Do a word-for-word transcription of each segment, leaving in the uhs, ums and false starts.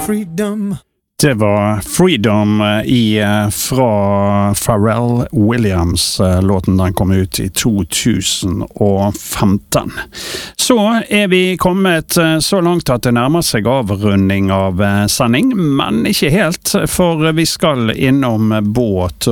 freedom. Det var Freedom i, fra Pharrell Williams. Låten den kom ut i to tusen og femten. Så er vi kommet så langt at det nærmer seg avrunding av sending, men ikke helt, for vi skal innom båt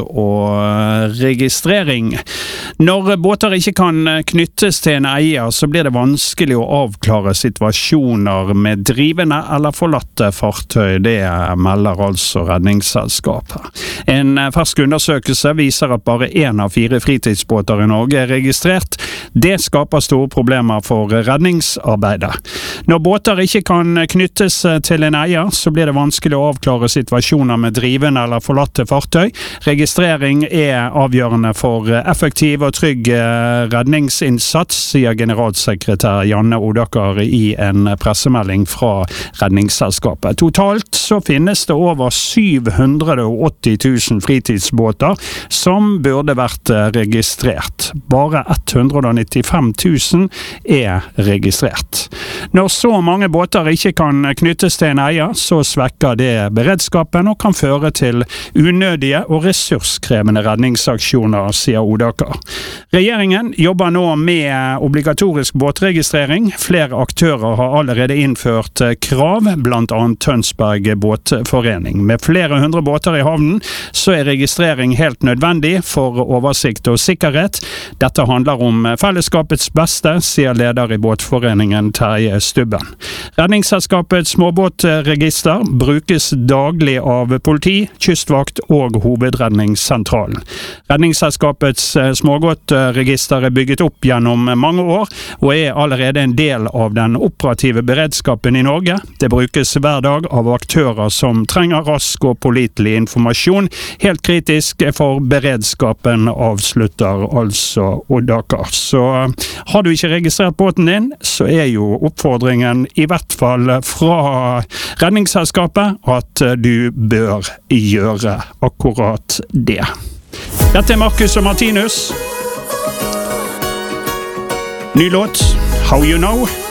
og registrering. Når båter ikke kan knyttes til en eier, så blir det vanskelig å avklare situasjoner med drivende eller forlatte fartøy. Det er melder altså Redningsselskapet. En fersk undersøkelse viser at bare en av fire fritidsbåter i Norge er registrert. Det skaper store problemer for redningsarbeidet. Når båter ikke kan knyttes til en eier, så blir det vanskelig å avklare situasjoner med drivende eller forlatte fartøy. Registrering er avgjørende for effektiv og trygg redningsinnsats, sier generalsekretær Janne Odaker i en pressemelding fra Redningsselskapet. Totalt så finnes det over syv hundre og åtti tusen fritidsbåter som burde vært registrert. Bare ett hundre og nittifem tusen er registrert. Når så mange båter ikke kan knyttes til en eier, så svekker det beredskapen og kan føre til unødige og ressurskrevende redningsaksjoner, sier Odaker. Regjeringen jobber nå med obligatorisk båtregistrering. Flere aktører har allerede innført krav, blant annet Tønsberg Båtforening. Med flere hundre båter i havnen, så er registrering helt nødvendig for oversikt og sikkerhet. Dette handler om fellesskapets beste, sier leder i Båtforeningen Terje Stubben. Redningsselskapets småbåtregister brukes daglig av politi, kystvakt og hovedredningssentralen. Redningsselskapets småbåtregister er bygget opp gjennom mange år, og er allerede en del av den operative beredskapen i Norge. Det brukes hver dag av aktører som trenger rask og pålitelig informasjon. Helt kritisk for beredskapen, avslutter altså Odaker. Så har du ikke registrert båten din, så er jo oppfordringen i hvert fall fra Redningsselskapet at du bør gjøre akkurat det. Dette er Markus og Martinus. Ny låt, How You Know.